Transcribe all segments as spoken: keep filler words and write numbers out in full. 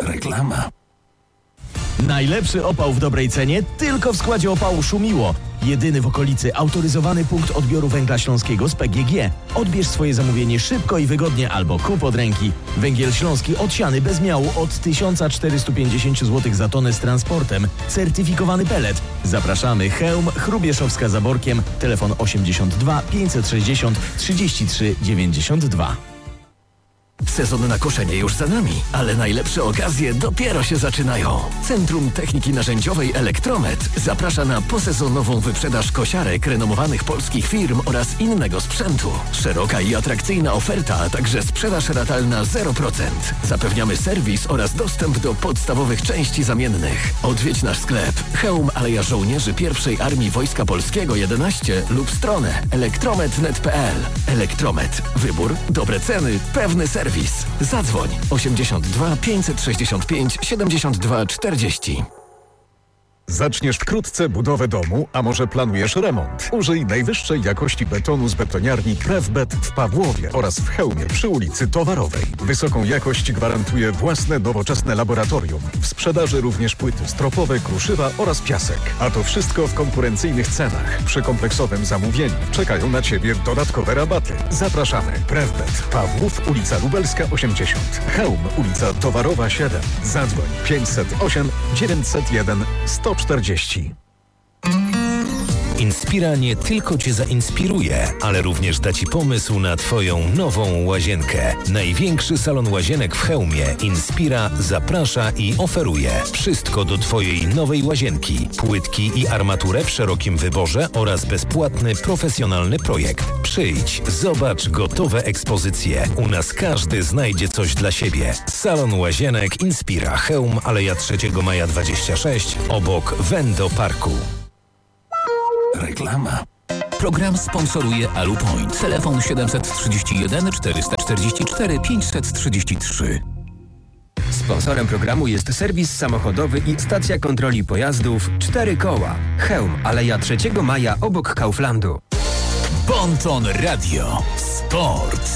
Reklama. Najlepszy opał w dobrej cenie tylko w składzie opału Szumiło. Jedyny w okolicy autoryzowany punkt odbioru węgla śląskiego z P G G. Odbierz swoje zamówienie szybko i wygodnie albo kup od ręki. Węgiel śląski odsiany bez miału od tysiąc czterysta pięćdziesiąt złotych za tonę z transportem. Certyfikowany pelet. Zapraszamy. Chełm, Chrubieszowska za Borkiem. Telefon osiemdziesiąt dwa pięćset sześćdziesiąt trzydzieści trzy dziewięćdziesiąt dwa. Sezon na koszenie już za nami, ale najlepsze okazje dopiero się zaczynają. Centrum Techniki Narzędziowej Elektromet zaprasza na posezonową wyprzedaż kosiarek renomowanych polskich firm oraz innego sprzętu. Szeroka i atrakcyjna oferta, a także sprzedaż ratalna zero procent. Zapewniamy serwis oraz dostęp do podstawowych części zamiennych. Odwiedź nasz sklep Chełm Aleja Żołnierzy pierwszej Armii Wojska Polskiego jedenaście lub stronę elektromet kropka net kropka pe el. Elektromet. Wybór, dobre ceny, pewny serwis. Zadzwoń osiemdziesiąt dwa pięćset sześćdziesiąt pięć siedemdziesiąt dwa czterdzieści. Zaczniesz wkrótce budowę domu, a może planujesz remont? Użyj najwyższej jakości betonu z betoniarni Prefbet w Pawłowie oraz w Chełmie przy ulicy Towarowej. Wysoką jakość gwarantuje własne nowoczesne laboratorium. W sprzedaży również płyty stropowe, kruszywa oraz piasek. A to wszystko w konkurencyjnych cenach. Przy kompleksowym zamówieniu czekają na Ciebie dodatkowe rabaty. Zapraszamy. Prefbet Pawłów, ulica Lubelska osiemdziesiąt. Chełm, ulica Towarowa siedem. Zadzwoń pięćset osiem dziewięćset jeden sto czterdzieści. Inspira nie tylko Cię zainspiruje, ale również da Ci pomysł na Twoją nową łazienkę. Największy salon łazienek w Chełmie Inspira zaprasza i oferuje wszystko do Twojej nowej łazienki. Płytki i armaturę w szerokim wyborze oraz bezpłatny, profesjonalny projekt. Przyjdź, zobacz gotowe ekspozycje. U nas każdy znajdzie coś dla siebie. Salon łazienek Inspira Chełm, Aleja trzeciego maja dwadzieścia sześć, obok Wendo Parku. Reklama. Program sponsoruje Alupoint. Telefon siedemset trzydzieści jeden czterysta czterdzieści cztery pięćset trzydzieści trzy. Sponsorem programu jest serwis samochodowy i stacja kontroli pojazdów cztery koła. Chełm, Aleja trzeciego maja obok Kauflandu. Bonton Radio. Sport.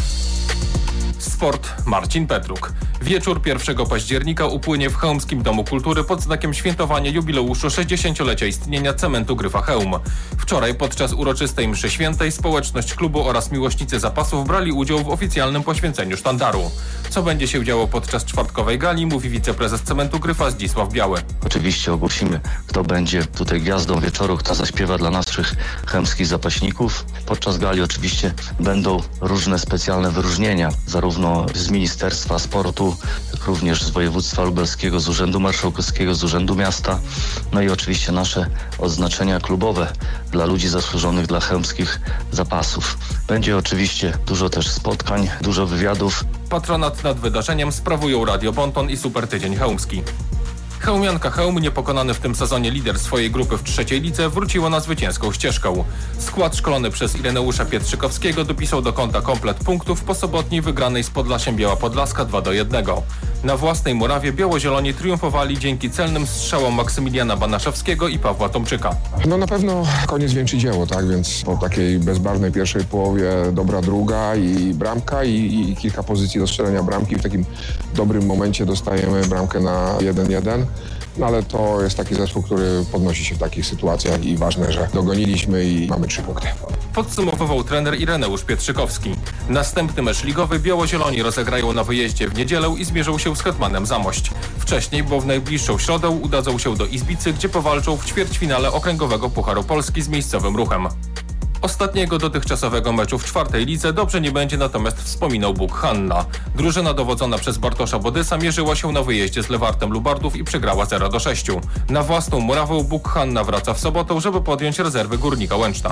Sport Marcin Petruk. Wieczór pierwszego października upłynie w Chełmskim Domu Kultury pod znakiem świętowania jubileuszu sześćdziesięciolecia istnienia cementu Gryfa Chełm. Wczoraj podczas uroczystej mszy świętej społeczność klubu oraz miłośnicy zapasów brali udział w oficjalnym poświęceniu sztandaru. Co będzie się działo podczas czwartkowej gali, mówi wiceprezes cementu Gryfa Zdzisław Biały. Oczywiście ogłosimy, kto będzie tutaj gwiazdą wieczoru, kto zaśpiewa dla naszych chełmskich zapaśników. Podczas gali oczywiście będą różne specjalne wyróżnienia, zarówno z Ministerstwa Sportu, jak również z województwa lubelskiego, z Urzędu Marszałkowskiego, z Urzędu Miasta. No i oczywiście nasze odznaczenia klubowe dla ludzi zasłużonych dla chełmskich zapasów. Będzie oczywiście dużo też spotkań, dużo wywiadów. Patronat nad wydarzeniem sprawują Radio Bonton i Super Tydzień Chełmski. Chełmianka Chełm, niepokonany w tym sezonie lider swojej grupy w trzeciej lidze, wróciła na zwycięską ścieżkę. Skład szkolony przez Ireneusza Pietrzykowskiego dopisał do konta komplet punktów po sobotniej wygranej z Podlasiem Biała Podlaska dwa do jednego. Na własnej murawie biało-zieloni triumfowali dzięki celnym strzałom Maksymiliana Banaszewskiego i Pawła Tomczyka. No na pewno koniec wieńczy dzieło, tak? Więc po takiej bezbarwnej pierwszej połowie dobra druga i bramka i, i kilka pozycji do strzelenia bramki. W takim dobrym momencie dostajemy bramkę na jeden jeden. No ale to jest taki zespół, który podnosi się w takich sytuacjach i ważne, że dogoniliśmy i mamy trzy punkty. Podsumowywał trener Ireneusz Pietrzykowski. Następny mecz ligowy biało-zieloni rozegrają na wyjeździe w niedzielę i zmierzą się z Hetmanem Zamość. Wcześniej, bo w najbliższą środę udadzą się do Izbicy, gdzie powalczą w ćwierćfinale Okręgowego Pucharu Polski z miejscowym Ruchem. Ostatniego dotychczasowego meczu w czwartej lidze dobrze nie będzie natomiast wspominał Bóg Hanna. Drużyna dowodzona przez Bartosza Bodysa mierzyła się na wyjeździe z Lewartem Lubardów i przegrała zero do sześciu. Na własną murawę Bóg Hanna wraca w sobotę, żeby podjąć rezerwy Górnika Łęczna.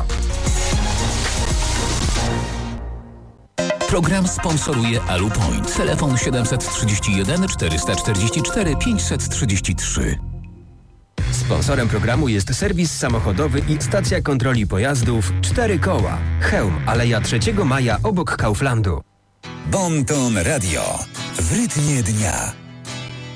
Program sponsoruje Alupoint. Telefon siedemset trzydzieści jeden czterysta czterdzieści cztery pięćset trzydzieści trzy. Sponsorem programu jest serwis samochodowy i stacja kontroli pojazdów cztery koła. Chełm, Aleja trzeciego maja obok Kauflandu. Bonton Radio. W rytmie dnia.